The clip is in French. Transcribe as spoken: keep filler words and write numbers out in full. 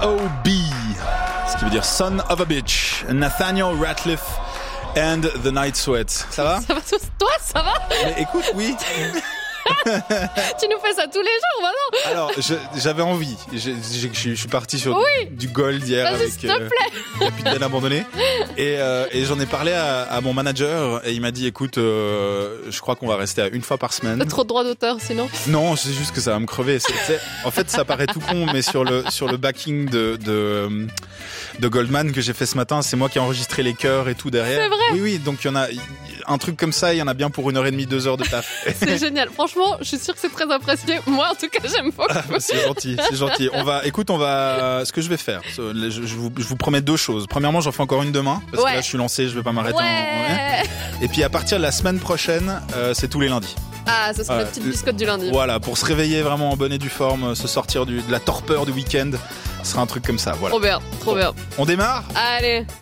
O B, ce qui veut dire Son of a Bitch, Nathaniel Rateliff and the Night Sweat. Ça va? Ça va tous, toi, ça va? Mais écoute, oui. Tu nous fais ça tous les jours, maintenant. Alors, je, j'avais envie. Je, je, je suis parti sur oui. du, du gold hier Vas-y, avec s'il te plaît. euh, Capitaine Abandonné. Et, euh, et j'en ai parlé à, à mon manager et il m'a dit, écoute, euh, je crois qu'on va rester à une fois par semaine. Pas trop de droits d'auteur, sinon. Non, c'est juste que ça va me crever. C'est, c'est, en fait, ça paraît tout con, mais sur le sur le backing de de, de Goldman que j'ai fait ce matin, c'est moi qui ai enregistré les chœurs et tout derrière. C'est vrai. Oui, oui. Donc il y en a un truc comme ça, il y en a bien pour une heure et demie, deux heures de taf. C'est génial. Franchement, je suis sûre que c'est très apprécié. Moi, en tout cas, j'aime beaucoup. Ah, c'est gentil, c'est gentil. On va, écoute, on va. Ce que je vais faire, je, je, vous, je vous promets deux choses. Premièrement, j'en fais encore une demain parce ouais. que là, je suis lancé, je vais pas m'arrêter. Ouais. En, ouais. Et puis à partir de la semaine prochaine, euh, c'est tous les lundis. Ah, ça sera voilà. la petite biscotte du lundi. Voilà, pour se réveiller vraiment en bonne et due forme, se sortir du, de la torpeur du week-end, ce sera un truc comme ça. Voilà. Trop bien, trop bien. On démarre ? Allez.